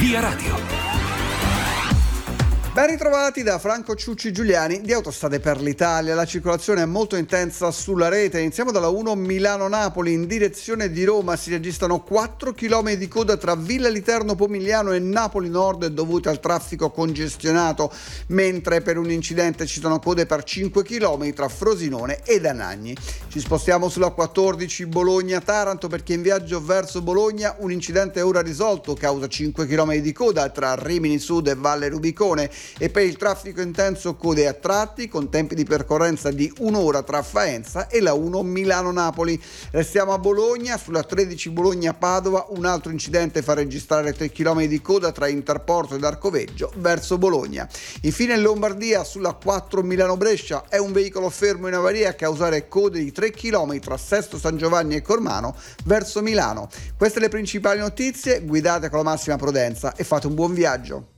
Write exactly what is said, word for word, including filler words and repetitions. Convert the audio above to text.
Via Radio. Ben ritrovati da Franco Ciucci Giuliani di Autostrade per l'Italia. La circolazione è molto intensa sulla rete. Iniziamo dalla uno Milano-Napoli in direzione di Roma. Si registrano quattro chilometri di coda tra Villa Literno Pomigliano e Napoli Nord dovuti al traffico congestionato, mentre per un incidente ci sono code per cinque chilometri tra Frosinone ed Anagni. Ci spostiamo sulla quattordici Bologna-Taranto perché in viaggio verso Bologna un incidente è ora risolto, causa cinque chilometri di coda tra Rimini Sud e Valle Rubicone. E per il traffico intenso code a tratti con tempi di percorrenza di un'ora tra Faenza e la uno Milano-Napoli. Restiamo a Bologna, sulla tredici Bologna-Padova un altro incidente fa registrare tre chilometri di coda tra Interporto ed Arcoveggio verso Bologna. Infine in Lombardia sulla quattro Milano-Brescia è un veicolo fermo in avaria a causare code di tre chilometri tra Sesto San Giovanni e Cormano verso Milano. Queste le principali notizie, guidate con la massima prudenza e fate un buon viaggio.